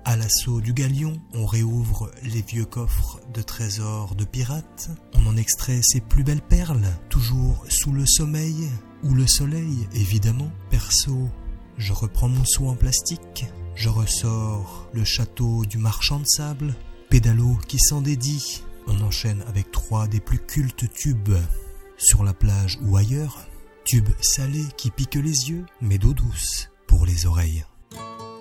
À l'assaut du galion, on réouvre les vieux coffres de trésors de pirates. On en extrait ses plus belles perles, toujours sous le sommeil ou le soleil, évidemment. Perso, je reprends mon seau en plastique. Je ressors le château du marchand de sable. Pédalo qui s'en dédie. On enchaîne avec 3 des plus cultes tubes sur la plage ou ailleurs. Tubes salés qui piquent les yeux, mais d'eau douce pour les oreilles.